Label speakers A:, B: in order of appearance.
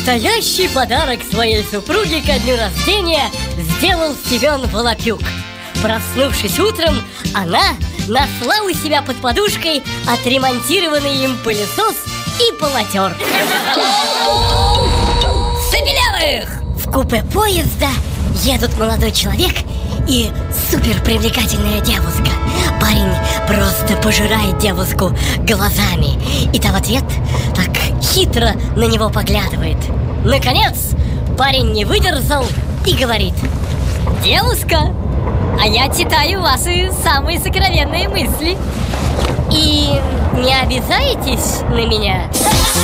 A: Настоящий подарок своей супруге ко дню рождения сделал Семен Волопюк. Проснувшись утром, она нашла у себя под подушкой отремонтированный им пылесос и полотер.
B: Забелявых!
A: В купе поезда едут молодой человек и супер привлекательная девушка. Парень просто пожирает девушку глазами, и та в ответ так хитро на него поглядывает. Наконец, парень не выдержал и говорит: «Девушка, а я читаю ваши самые сокровенные мысли. И не обижаетесь на меня?»